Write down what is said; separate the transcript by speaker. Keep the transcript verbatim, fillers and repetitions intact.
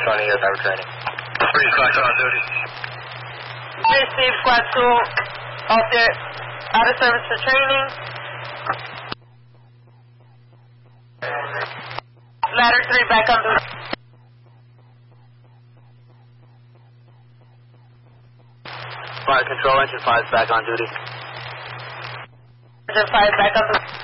Speaker 1: twenty, yes, I'm training.
Speaker 2: Three, Squad two on duty.
Speaker 3: Receive Squad two, off there, out of service for training. Ladder three, back on duty.
Speaker 1: Fire control, engine five, back on duty.
Speaker 3: Engine five, back on duty.